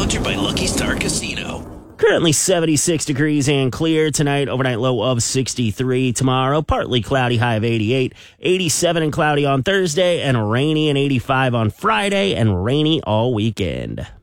sponsored by Lucky Star Casino. Currently 76 degrees and clear tonight. Overnight low of 63. Tomorrow, partly cloudy, high of 88. 87 and cloudy on Thursday, and rainy and 85 on Friday, and rainy all weekend.